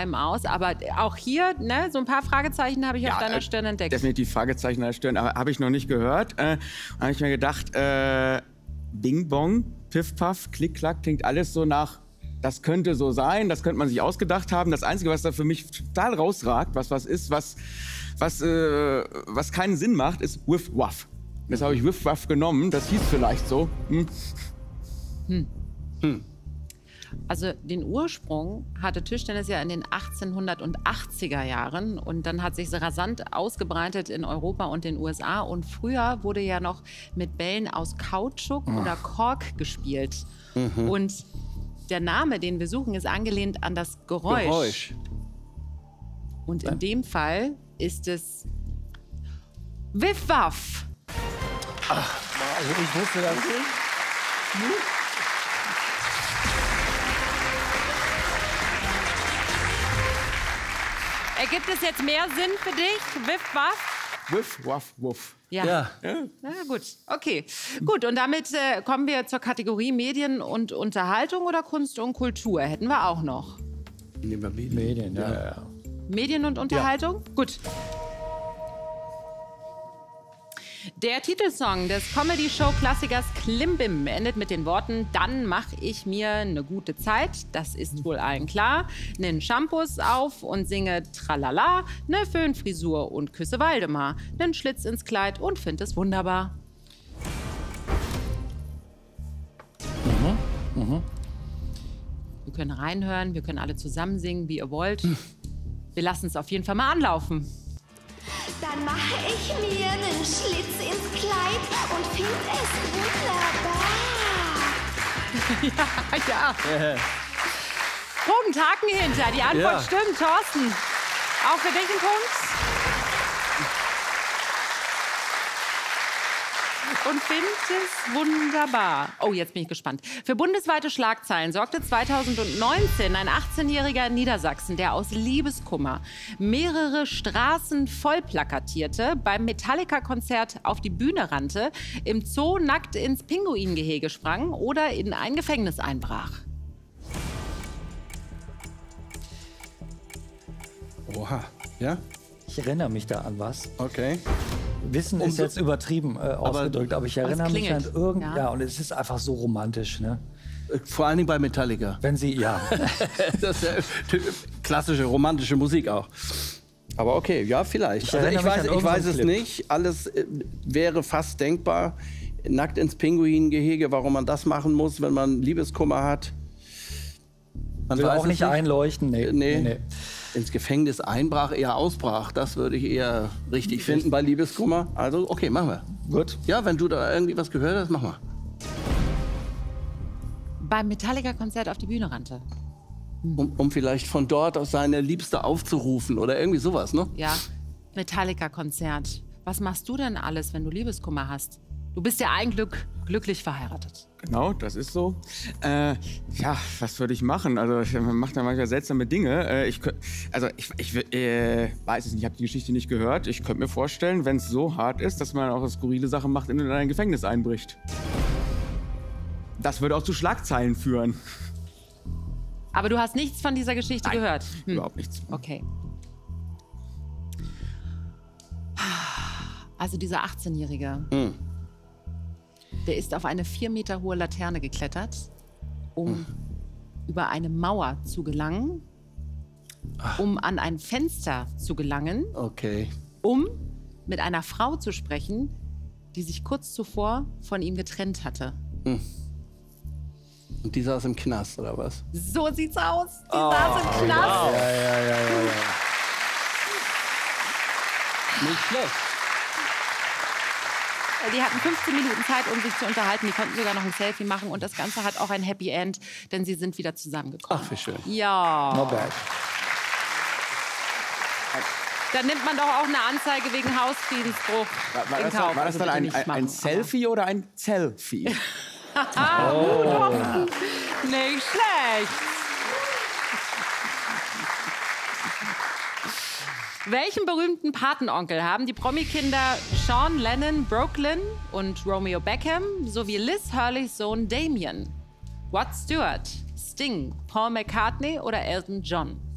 einem aus. Aber auch hier, ne, so ein paar Fragezeichen habe ich auf deiner Stirn entdeckt. Definitiv Fragezeichen an der Stirn, aber habe ich noch nicht gehört. Habe ich mir gedacht, Bing Bong, Piff Puff, Klick Klack, klingt alles so nach, das könnte so sein, das könnte man sich ausgedacht haben. Das Einzige, was da für mich total rausragt, was keinen Sinn macht, ist Whiff Waff. Das habe ich Whiff Waff genommen, das hieß vielleicht so. Also den Ursprung hatte Tischtennis ja in den 1880er Jahren und dann hat sich rasant ausgebreitet in Europa und den USA. Und früher wurde ja noch mit Bällen aus Kautschuk oder Kork gespielt. Und der Name, den wir suchen, ist angelehnt an das Geräusch. Und in dem Fall ist es Wiff Waff. Also ich wusste das nicht. Ergibt es jetzt mehr Sinn für dich? Wiff Waff? Whiff Waff Wuff. Ja. Na gut, okay. Gut, und damit kommen wir zur Kategorie Medien und Unterhaltung oder Kunst und Kultur. Hätten wir auch noch. Nehmen wir Medien, ja. Medien und Unterhaltung? Gut. Der Titelsong des Comedy-Show-Klassikers Klimbim endet mit den Worten: Dann mach ich mir eine gute Zeit, das ist wohl allen klar, nen Shampoos auf und singe Tralala, ne Föhnfrisur und küsse Waldemar, nen Schlitz ins Kleid und find es wunderbar. Wir können reinhören, wir können alle zusammen singen, wie ihr wollt. Wir lassen es auf jeden Fall mal anlaufen. Dann mache ich mir einen Schlitz ins Kleid und find es wunderbar. Ja. Punkt, Haken hinter. Die Antwort stimmt, Thorsten. Auch für dich ein Punkt. Und find es wunderbar. Oh, jetzt bin ich gespannt. Für bundesweite Schlagzeilen sorgte 2019 ein 18-jähriger in Niedersachsen, der aus Liebeskummer mehrere Straßen voll plakatierte, beim Metallica-Konzert auf die Bühne rannte, im Zoo nackt ins Pinguingehege sprang oder in ein Gefängnis einbrach. Oha, ja? Ich erinnere mich da an was. Okay. Wissen ist jetzt übertrieben ausgedrückt, aber ich erinnere mich an irgend... Ja, und es ist einfach so romantisch, ne? Vor allen Dingen bei Metallica. Wenn sie, ja. Das ist ja klassische romantische Musik auch. Aber okay, ja, vielleicht. Ich weiß es nicht. Alles wäre fast denkbar. Nackt ins Pinguingehege, warum man das machen muss, wenn man Liebeskummer hat. Man will auch nicht einleuchten, nee. Ins Gefängnis einbrach, eher ausbrach. Das würde ich eher richtig finden bei Liebeskummer. Also, okay, machen wir. Gut. Ja, wenn du da irgendwie was gehört hast, mach mal. Beim Metallica-Konzert auf die Bühne rannte. Um vielleicht von dort aus seine Liebste aufzurufen oder irgendwie sowas, ne? Ja, Metallica-Konzert. Was machst du denn alles, wenn du Liebeskummer hast? Du bist ja eigentlich glücklich verheiratet. Genau, das ist so. Ja, was würde ich machen? Also man macht da manchmal seltsame Dinge. Ich weiß es nicht, ich habe die Geschichte nicht gehört. Ich könnte mir vorstellen, wenn es so hart ist, dass man auch skurrile Sachen macht und in ein Gefängnis einbricht. Das würde auch zu Schlagzeilen führen. Aber du hast nichts von dieser Geschichte gehört? Überhaupt nichts. Okay. Also dieser 18-Jährige, der ist auf eine 4 Meter hohe Laterne geklettert, um über eine Mauer zu gelangen, um an ein Fenster zu gelangen, um mit einer Frau zu sprechen, die sich kurz zuvor von ihm getrennt hatte. Und die saß im Knast, oder was? So sieht's aus. Die saß im Knast. Wow. Ja. Nicht schlecht. Die hatten 15 Minuten Zeit, um sich zu unterhalten. Die konnten sogar noch ein Selfie machen. Und das Ganze hat auch ein Happy End, denn sie sind wieder zusammengekommen. Ach, wie schön. Ja. Not bad. Dann nimmt man doch auch eine Anzeige wegen Hausfriedensbruch in Kauf. War das dann ein Selfie oder ein Selfie? Nicht schlecht. Welchen berühmten Patenonkel haben die Promi-Kinder Sean Lennon, Brooklyn und Romeo Beckham sowie Liz Hurleys Sohn Damien? Rod Stewart, Sting, Paul McCartney oder Elton John?